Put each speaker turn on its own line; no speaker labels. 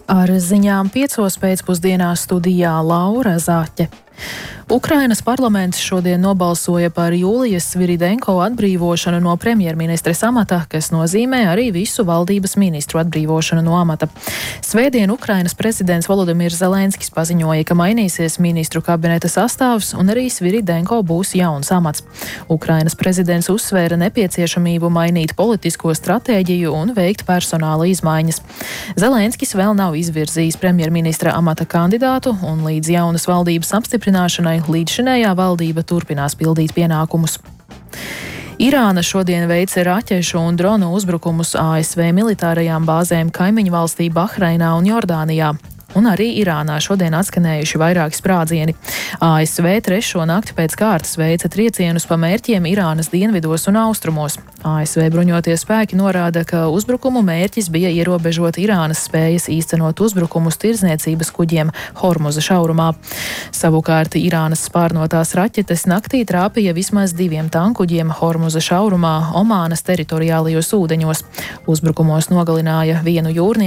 Ar ziņām 5 pēcpusdienā studijā Laura Zaķe. Ukrainas parlaments šodien nobalsoja par Julijas Sviridenko atbrīvošanu no premjerministres amata, kas nozīmē arī visu valdības ministru atbrīvošanu no amata. Svētdien Ukrainas prezidents Volodimirs Zelenskis paziņoja, ka mainīsies ministru kabineta sastāvs un arī Sviridenko būs jauns amats. Ukrainas prezidents uzsvēra nepieciešamību mainīt politisko stratēģiju un veikt personāla izmaiņas. Zelenskis vēl nav izvirzījis premjerministra amata kandidātu un līdz jaunas valdības apstiprināšanai līdzšinējā valdība turpinās pildīt pienākumus. Irāna šodien veica raķešu un dronu uzbrukumus ASV militārajām bāzēm kaimiņu valstī Bahreinā un Jordānijā. Un arī Irānā šodien atskanējuši vairāki sprādzieni. ASV trešo nakti pēc kārtas veica triecienus pa mērķiem Irānas dienvidos un austrumos. ASV bruņotie spēki norāda, ka uzbrukumu mērķis bija ierobežot Irānas spējas īstenot uzbrukumus tirdzniecības kuģiem Hormuza šaurumā. Savukārt Irānas spārnotās raķetes naktī trāpīja vismaz 2 tankuģiem Hormuza šaurumā Omānas teritoriālajos ūdeņos. Uzbrukumos nogalināja vienu jūrnieku